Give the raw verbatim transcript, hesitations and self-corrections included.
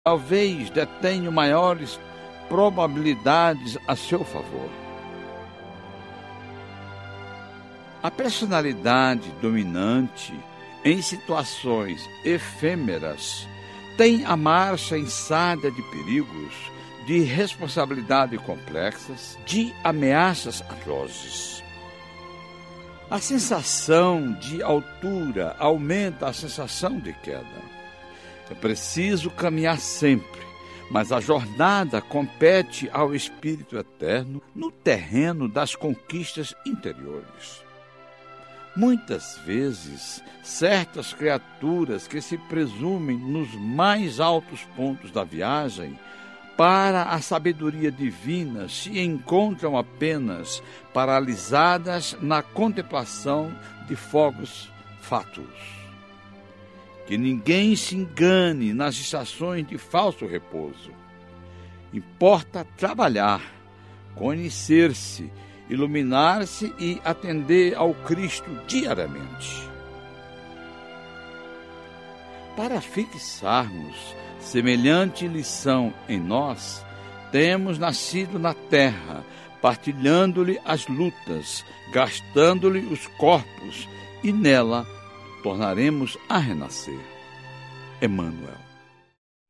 talvez detenham maiores probabilidades a seu favor. A personalidade dominante em situações efêmeras tem a marcha ensada de perigos, de responsabilidade complexas, de ameaças atrozes. A sensação de altura aumenta a sensação de queda. É preciso caminhar sempre, mas a jornada compete ao Espírito Eterno no terreno das conquistas interiores. Muitas vezes, certas criaturas que se presumem nos mais altos pontos da viagem para a sabedoria divina se encontram apenas paralisadas na contemplação de fogos fátuos. Que ninguém se engane nas estações de falso repouso. Importa trabalhar, conhecer-se, iluminar-se e atender ao Cristo diariamente. Para fixarmos semelhante lição em nós, temos nascido na terra, partilhando-lhe as lutas, gastando-lhe os corpos, e nela tornaremos a renascer. Emmanuel.